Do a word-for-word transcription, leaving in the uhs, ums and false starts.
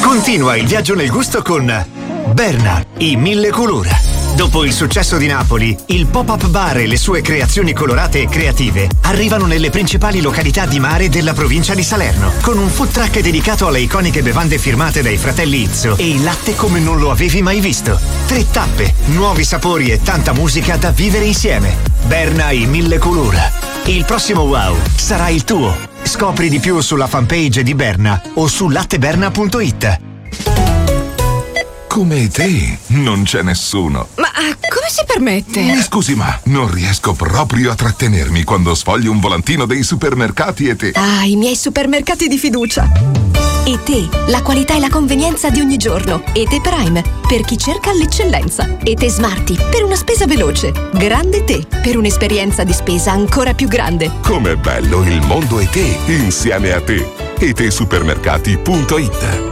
Continua il viaggio nel gusto con Berna, i mille colore. Dopo il successo di Napoli, il pop-up bar e le sue creazioni colorate e creative arrivano nelle principali località di mare della provincia di Salerno, con un food truck dedicato alle iconiche bevande firmate dai fratelli Izzo e il latte come non lo avevi mai visto. Tre tappe, nuovi sapori e tanta musica da vivere insieme. Berna, i mille colore. Il prossimo wow sarà il tuo. Scopri di più sulla fanpage di Berna o su latteberna punto it. Come te non c'è nessuno. Ma come si permette? Mi scusi, ma non riesco proprio a trattenermi quando sfoglio un volantino dei supermercati E T E. Ah, i miei supermercati di fiducia. E T E, la qualità e la convenienza di ogni giorno. E T E Prime, per chi cerca l'eccellenza. E T E Smarty, per una spesa veloce. Grande Te, per un'esperienza di spesa ancora più grande. Com'è bello il mondo E T E insieme a te. E T E supermercati punto it.